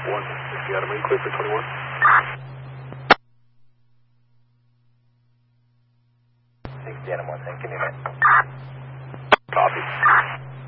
1. If you got a main clear for 21. Thanks, Denim 1. Thank you, man. Copy.